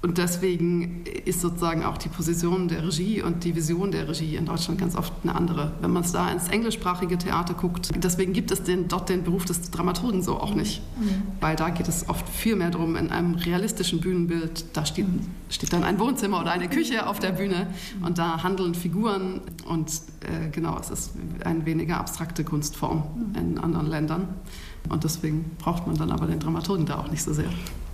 Und deswegen ist sozusagen auch die Position der Regie und die Vision der Regie in Deutschland ganz oft eine andere. Wenn man es da ins englischsprachige Theater guckt, deswegen gibt es dort den Beruf des Dramaturgen so auch nicht. Weil da geht es oft viel mehr darum, in einem realistischen Bühnenbild, da steht dann ein Wohnzimmer oder eine Küche auf der Bühne und da handeln Figuren und genau, es ist eine weniger abstrakte Kunstform in anderen Ländern. Und deswegen braucht man dann aber den Dramaturgen da auch nicht so sehr.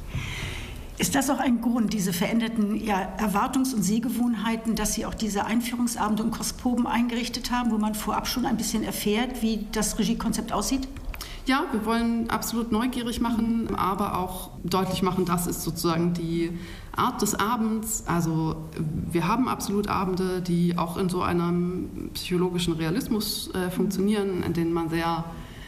Ist das auch ein Grund, diese veränderten Erwartungs- und Sehgewohnheiten, dass Sie auch diese Einführungsabende und Kostproben eingerichtet haben, wo man vorab schon ein bisschen erfährt, wie das Regiekonzept aussieht? Ja, wir wollen absolut neugierig machen, aber auch deutlich machen, das ist sozusagen die Art des Abends. Also wir haben absolut Abende, die auch in so einem psychologischen Realismus funktionieren, in denen man sehr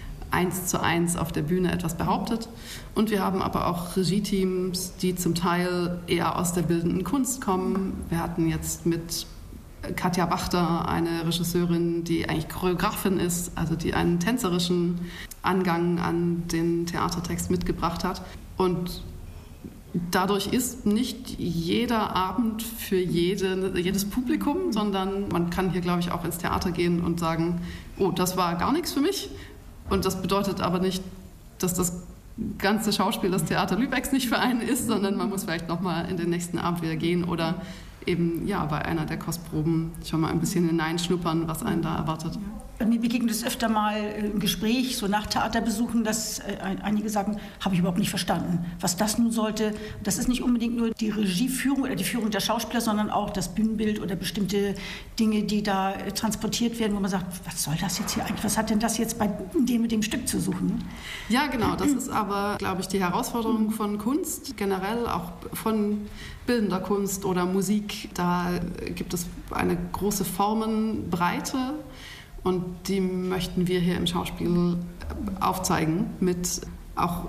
1:1 auf der Bühne etwas behauptet. Und wir haben aber auch Regie-Teams, die zum Teil eher aus der bildenden Kunst kommen. Wir hatten jetzt mit Katja Wachter eine Regisseurin, die eigentlich Choreografin ist, also die einen tänzerischen Angang an den Theatertext mitgebracht hat. Und dadurch ist nicht jeder Abend für jedes Publikum, sondern man kann hier, glaube ich, auch ins Theater gehen und sagen, oh, das war gar nichts für mich. Und das bedeutet aber nicht, dass das ganze Schauspiel des Theater Lübecks nicht für einen ist, sondern man muss vielleicht nochmal in den nächsten Abend wieder gehen oder eben bei einer der Kostproben schon mal ein bisschen hineinschnuppern, was einen da erwartet. Mir begegnet es öfter mal im Gespräch, so nach Theaterbesuchen, dass einige sagen, habe ich überhaupt nicht verstanden, was das nun sollte. Das ist nicht unbedingt nur die Regieführung oder die Führung der Schauspieler, sondern auch das Bühnenbild oder bestimmte Dinge, die da transportiert werden, wo man sagt, was soll das jetzt hier eigentlich, was hat denn das jetzt bei dem mit dem Stück zu suchen? Ja, genau, das ist aber, glaube ich, die Herausforderung von Kunst, generell auch von bildender Kunst oder Musik. Da gibt es eine große Formenbreite. Und die möchten wir hier im Schauspiel aufzeigen mit auch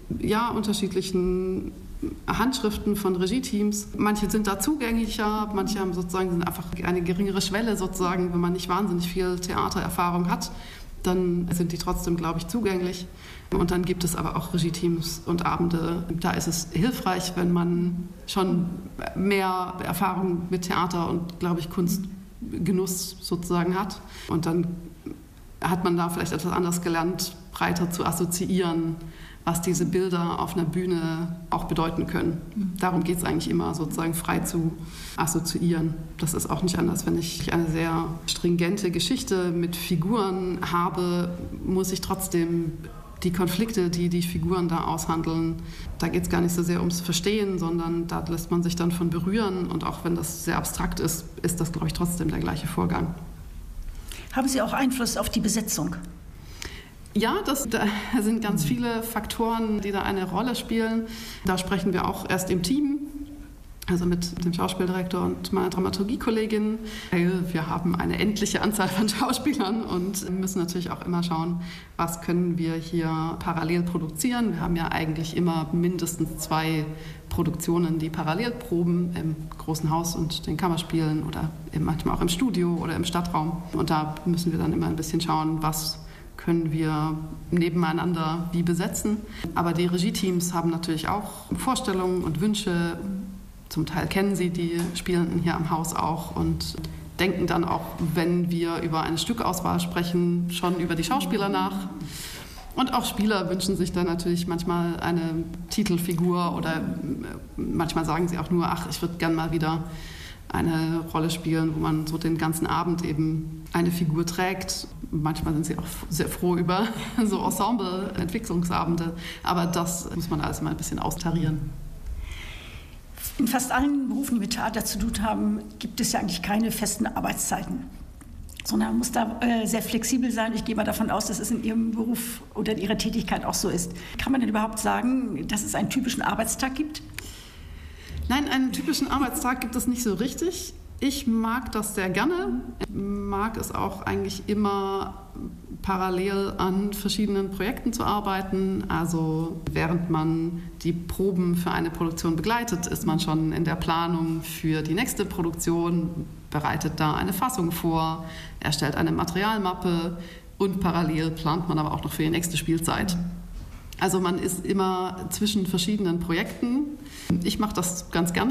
unterschiedlichen Handschriften von Regie-Teams. Manche sind da zugänglicher, manche haben sozusagen einfach eine geringere Schwelle sozusagen, wenn man nicht wahnsinnig viel Theatererfahrung hat, dann sind die trotzdem, glaube ich, zugänglich. Und dann gibt es aber auch Regie-Teams und Abende. Da ist es hilfreich, wenn man schon mehr Erfahrung mit Theater und, glaube ich, Kunstgenuss sozusagen hat. Und dann hat man da vielleicht etwas anderes gelernt, breiter zu assoziieren, was diese Bilder auf einer Bühne auch bedeuten können. Darum geht es eigentlich immer, sozusagen frei zu assoziieren. Das ist auch nicht anders. Wenn ich eine sehr stringente Geschichte mit Figuren habe, muss ich trotzdem die Konflikte, die die Figuren da aushandeln, da geht es gar nicht so sehr ums Verstehen, sondern da lässt man sich dann von berühren. Und auch wenn das sehr abstrakt ist, ist das, glaube ich, trotzdem der gleiche Vorgang. Haben Sie auch Einfluss auf die Besetzung? Ja, da sind ganz viele Faktoren, die da eine Rolle spielen. Da sprechen wir auch erst im Team, also mit dem Schauspieldirektor und meiner Dramaturgiekollegin. Wir haben eine endliche Anzahl von Schauspielern und müssen natürlich auch immer schauen, was können wir hier parallel produzieren. Wir haben ja eigentlich immer mindestens 2 Produktionen, die parallel proben, im großen Haus und den Kammerspielen oder manchmal auch im Studio oder im Stadtraum. Und da müssen wir dann immer ein bisschen schauen, was können wir nebeneinander wie besetzen. Aber die Regie-Teams haben natürlich auch Vorstellungen und Wünsche. Zum Teil kennen sie die Spielenden hier am Haus auch und denken dann auch, wenn wir über eine Stückauswahl sprechen, schon über die Schauspieler nach. Und auch Spieler wünschen sich dann natürlich manchmal eine Titelfigur oder manchmal sagen sie auch nur, ich würde gern mal wieder eine Rolle spielen, wo man so den ganzen Abend eben eine Figur trägt. Manchmal sind sie auch sehr froh über so Ensemble-Entwicklungsabende, aber das muss man alles mal ein bisschen austarieren. In fast allen Berufen, die mit Theater zu tun haben, gibt es ja eigentlich keine festen Arbeitszeiten, sondern man muss da sehr flexibel sein. Ich gehe mal davon aus, dass es in Ihrem Beruf oder in Ihrer Tätigkeit auch so ist. Kann man denn überhaupt sagen, dass es einen typischen Arbeitstag gibt? Nein, einen typischen Arbeitstag gibt es nicht so richtig. Ich mag das sehr gerne. Ich mag es auch eigentlich immer parallel an verschiedenen Projekten zu arbeiten. Also während man die Proben für eine Produktion begleitet, ist man schon in der Planung für die nächste Produktion, bereitet da eine Fassung vor, erstellt eine Materialmappe und parallel plant man aber auch noch für die nächste Spielzeit. Also man ist immer zwischen verschiedenen Projekten. Ich mache das ganz gerne.